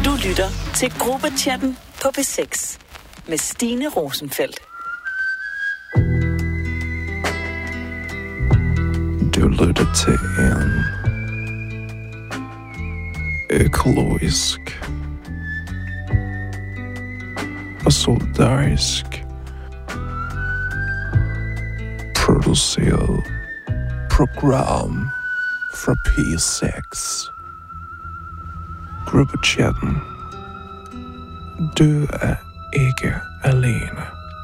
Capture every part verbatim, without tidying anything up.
Du lytter til Gruppechatten på P seks med Stine Rosenfeldt. Du lytter til en økologisk og solidarisk produceret program fra P seks. Gruppechatten. Du er ikke alene.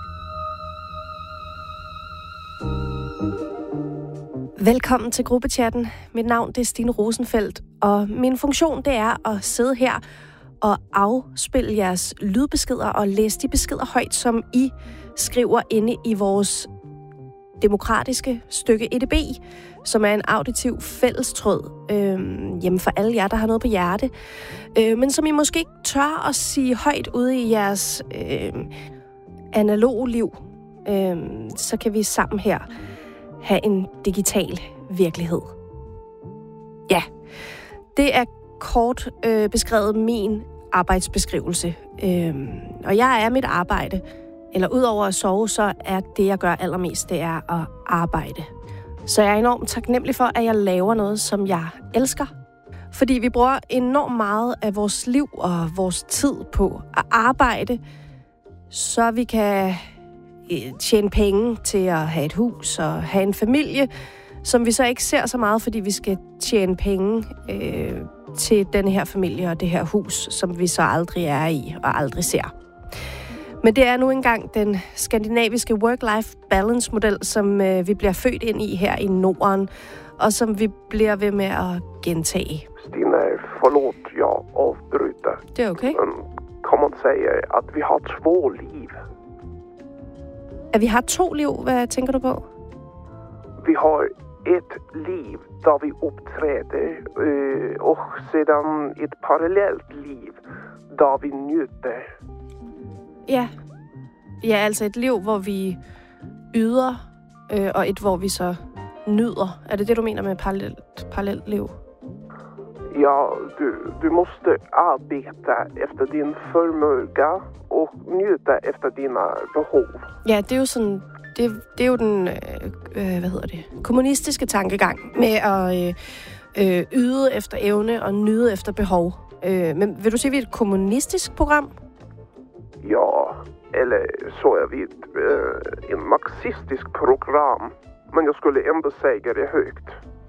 Velkommen til Gruppechatten. Mit navn det er Stine Rosenfeldt, og min funktion det er at sidde her og afspille jeres lydbeskeder og læse de beskeder højt, som I skriver inde i vores demokratiske stykke E D B, som er en auditiv fællestråd øh, hjemme for alle jer, der har noget på hjerte, øh, men som I måske ikke tør at sige højt ude i jeres øh, analoge liv. Øh, så kan vi sammen her have en digital virkelighed. Ja, det er kort øh, beskrevet min arbejdsbeskrivelse. Øh, og jeg er mit arbejde. Eller udover at sove, så er det, jeg gør allermest, det er at arbejde. Så jeg er enormt taknemmelig for, at jeg laver noget, som jeg elsker. Fordi vi bruger enormt meget af vores liv og vores tid på at arbejde, så vi kan tjene penge til at have et hus og have en familie, som vi så ikke ser så meget, fordi vi skal tjene penge øh, til denne her familie og det her hus, som vi så aldrig er i og aldrig ser. Men det er nu engang den skandinaviske work-life balance-model, som øh, vi bliver født ind i her i Norden, og som vi bliver ved med at gentage. Stine, forlåt, jeg afbryter. Det er okay. Men kan man sige, at vi har två liv? At vi har to liv, hvad tænker du på? Vi har ett liv där vi uppträder øh, och sedan ett parallellt liv där vi njuter. Ja. Ja, altså et liv, hvor vi yder, øh, og et, hvor vi så nyder. Er det det, du mener med parallelt, parallelt liv? Ja, du, du måste arbeta efter din förmåga och njuta efter dina behov. Ja, det er jo sådan, det, det er jo den, øh, hvad hedder det, kommunistiske tankegang med at øh, øh, yde efter evne og nyde efter behov. Øh, men vil du sige, at vi er et kommunistisk program? Ja, eller så är vi ett, äh, en marxistisk program. Men jag skulle ändå säga det högt.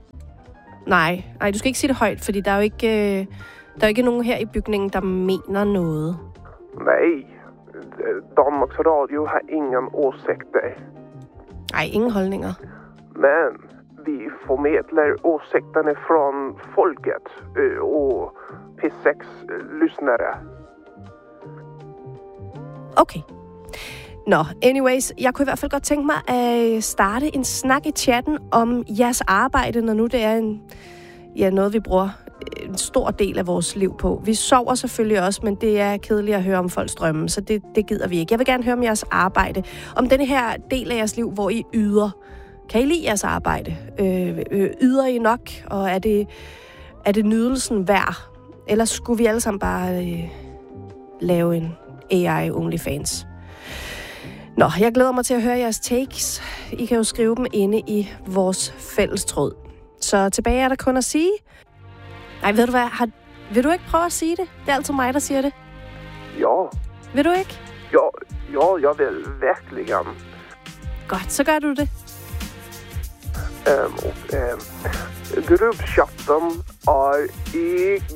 Nej, nej, du skal ikke sige det højt, fordi der er jo ikke, øh, der er ikke nogen her i bygningen, der mener noget. Nej, Danmarks Radio har ingen åsikter. Nej, ingen holdninger. Men vi formidler åsikterne från folket øh, og P seks-lyssnare. Okay. Nå, anyways, jeg kunne i hvert fald godt tænke mig at starte en snak i chatten om jeres arbejde, når nu det er en, ja, noget, vi bruger en stor del af vores liv på. Vi sover selvfølgelig også, men det er kedeligt at høre om folks drømme, så det, det gider vi ikke. Jeg vil gerne høre om jeres arbejde, om denne her del af jeres liv, hvor I yder. Kan I lide jeres arbejde? Øh, øh, yder I nok, og er det, er det nydelsen værd? Eller skulle vi alle sammen bare øh, lave en A I OnlyFans? Nå, jeg glæder mig til at høre jeres takes. I kan jo skrive dem inde i vores fællestråd. Så tilbage er der kun at sige. Nej, ved du hvad? Har, vil du ikke prøve at sige det? Det er altid mig, der siger det. Ja. Vil du ikke? Ja, ja, jag vill verkligen. Godt, så gør du det. Um, och, um, gruppchatten är i